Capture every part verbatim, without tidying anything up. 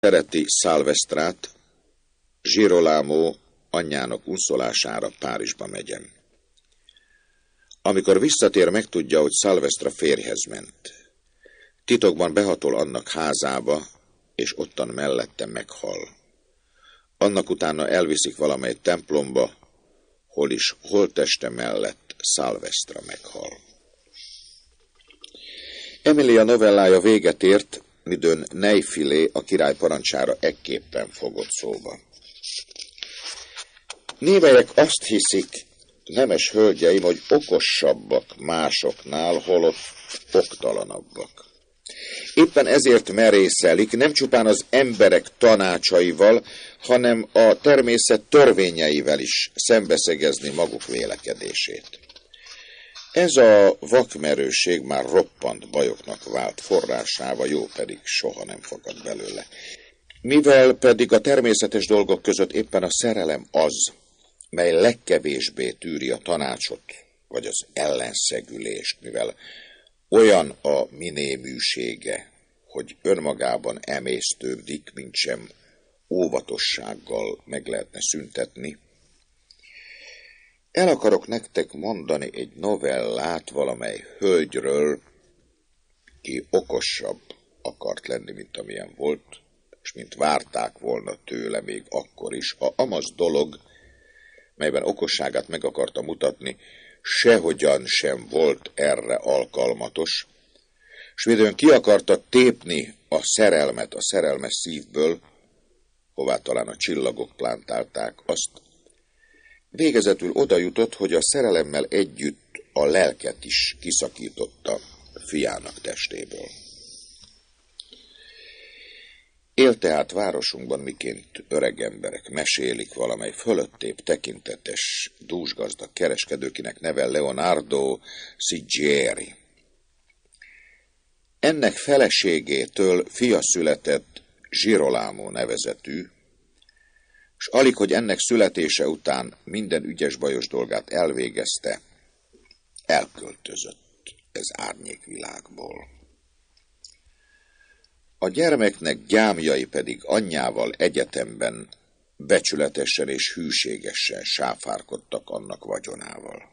Szereti Szilvesztrát, Girolamo anyjának unszolására Párizsba megyen. Amikor visszatér, megtudja, hogy Szilvesztra férjhez ment. Titokban behatol annak házába, és ottan mellette meghal. Annak utána elviszik valamely templomba, hol is holtteste mellett Szilvesztra meghal. Emilia novellája véget ért, midőn Neifilé a király parancsára ekképpen fogott szóba. Némelyek azt hiszik, nemes hölgyeim, hogy okosabbak másoknál, holott oktalanabbak. Éppen ezért merészelik nem csupán az emberek tanácsaival, hanem a természet törvényeivel is szembeszegezni maguk vélekedését. Ez a vakmerőség már roppant bajoknak vált forrásává, jó pedig soha nem fakad belőle. Mivel pedig a természetes dolgok között éppen a szerelem az, mely legkevésbé tűri a tanácsot, vagy az ellenszegülést, mivel olyan a minéműsége, hogy önmagában emésztődik, mint sem óvatossággal meg lehetne szüntetni. El akarok nektek mondani egy novellát valamely hölgyről, ki okosabb akart lenni, mint amilyen volt, és mint várták volna tőle még akkor is. A amaz dolog, melyben okosságát meg akarta mutatni, sehogyan sem volt erre alkalmatos, s midőn ki akarta tépni a szerelmet a szerelmes szívből, hová talán a csillagok plántálták azt, végezetül oda jutott, hogy a szerelemmel együtt a lelket is kiszakította fiának testéből. Él tehát városunkban, miként öreg emberek mesélik valamely fölöttébb tekintetes, dúsgazdag kereskedőkinek neve Leonardo Sigieri. Ennek feleségétől fia született Girolamo nevezetű, s alig, hogy ennek születése után minden ügyes-bajos dolgát elvégezte, elköltözött ez árnyékvilágból. A gyermeknek gyámjai pedig anyjával egyetemben becsületesen és hűségesen sáfárkodtak annak vagyonával.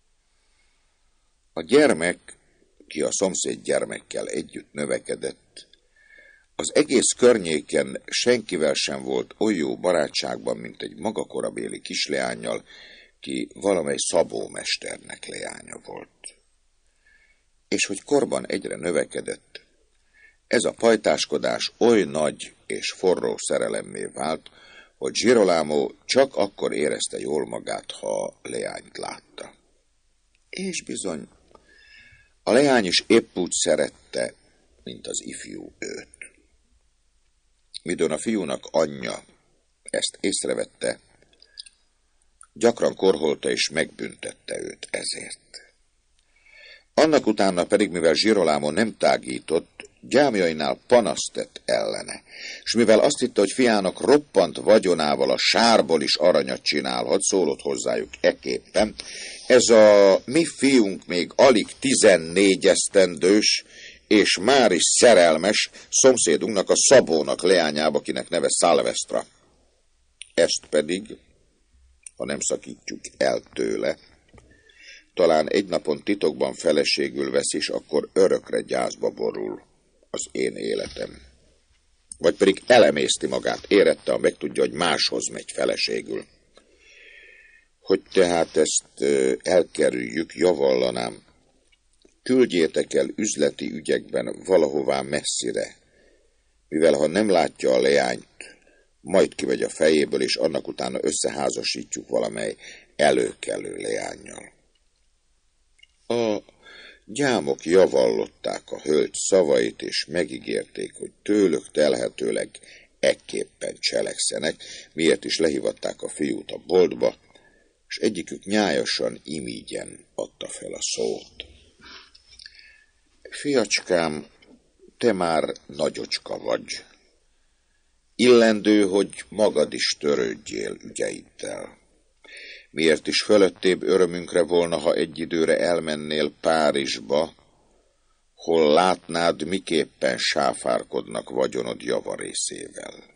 A gyermek, ki a szomszéd gyermekkel együtt növekedett, az egész környéken senkivel sem volt oly jó barátságban, mint egy maga korabéli kisleánnyal, ki valamely szabómesternek leánya volt. És hogy korban egyre növekedett, ez a pajtáskodás oly nagy és forró szerelemmé vált, hogy Girolamo csak akkor érezte jól magát, ha a leányt látta. És bizony, a leány is épp úgy szerette, mint az ifjú őt. Midőn a fiúnak anyja ezt észrevette, gyakran korholta és megbüntette őt ezért. Annak utána pedig, mivel Girolamo nem tágított, gyámjainál panaszt tett ellene, és mivel azt hitte, hogy fiának roppant vagyonával a sárból is aranyat csinálhat, szólott hozzájuk ekképpen: ez a mi fiunk még alig tizennégy esztendős, és már is szerelmes szomszédunknak, a Szabónak leányába, akinek neve Szilvesztra. Ezt pedig, ha nem szakítjuk el tőle, talán egy napon titokban feleségül vesz, és akkor örökre gyászba borul az én életem. Vagy pedig elemészti magát, érette, ha megtudja, hogy máshoz megy feleségül. Hogy tehát ezt elkerüljük, javallanám, küldjétek el üzleti ügyekben valahová messzire, mivel ha nem látja a leányt, majd kivegy a fejéből, és annak utána összeházasítjuk valamely előkelő leánnyal. A gyámok javallották a hölgy szavait, és megígérték, hogy tőlük telhetőleg ekképpen cselekszenek, miért is lehívatták a fiút a boltba, és egyikük nyájasan imígyen adta fel a szót. Fiacskám, te már nagyocska vagy. Illendő, hogy magad is törődjél ügyeiddel. Miért is fölöttébb örömünkre volna, ha egy időre elmennél Párizsba, hol látnád, miképpen sáfárkodnak vagyonod javarészével.